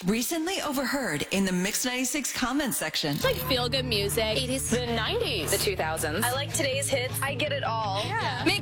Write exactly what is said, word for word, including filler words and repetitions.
Recently overheard in the Mix ninety-six comment section. It's like feel-good music. eighties. The nineties. The two thousands. I like today's hits. I get it all. Yeah. Mix